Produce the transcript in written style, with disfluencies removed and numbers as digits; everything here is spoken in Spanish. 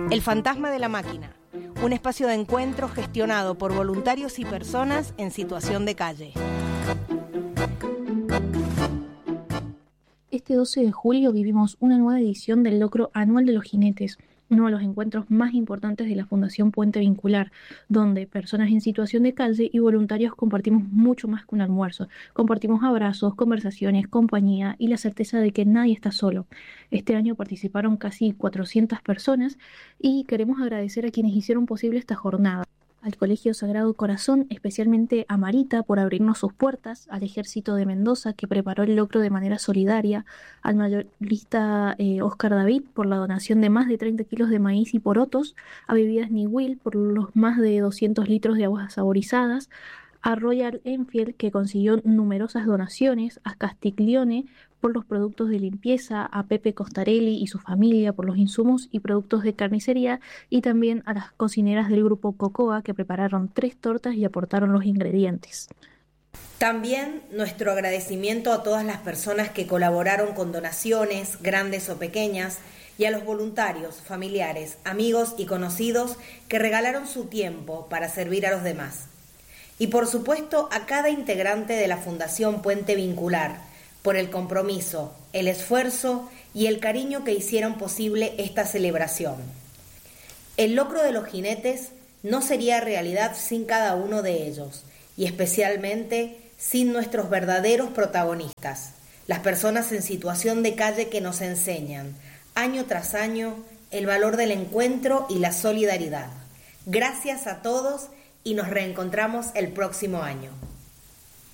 El Fantasma de la Máquina, un espacio de encuentro gestionado por voluntarios y personas en situación de calle. Este 12 de julio vivimos una nueva edición del Locro Anual de los Jinetes, uno de los encuentros más importantes de la Fundación Puente Vincular, donde personas en situación de calle y voluntarios compartimos mucho más que un almuerzo. Compartimos abrazos, conversaciones, compañía y la certeza de que nadie está solo. Este año participaron casi 400 personas y queremos agradecer a quienes hicieron posible esta jornada. Al Colegio Sagrado Corazón, especialmente a Marita por abrirnos sus puertas, al Ejército de Mendoza que preparó el locro de manera solidaria, al mayorista Oscar David por la donación de más de 30 kilos de maíz y porotos, a Bebidas Niwil por los más de 200 litros de aguas saborizadas, a Royal Enfield que consiguió numerosas donaciones, a Castiglione por los productos de limpieza, a Pepe Costarelli y su familia por los insumos y productos de carnicería y también a las cocineras del grupo Cocoa que prepararon 3 tortas y aportaron los ingredientes. También nuestro agradecimiento a todas las personas que colaboraron con donaciones, grandes o pequeñas, y a los voluntarios, familiares, amigos y conocidos que regalaron su tiempo para servir a los demás. Y por supuesto a cada integrante de la Fundación Puente Vincular por el compromiso, el esfuerzo y el cariño que hicieron posible esta celebración. El locro de los jinetes no sería realidad sin cada uno de ellos y especialmente sin nuestros verdaderos protagonistas, las personas en situación de calle que nos enseñan, año tras año, el valor del encuentro y la solidaridad. Gracias a todos y nos reencontramos el próximo año.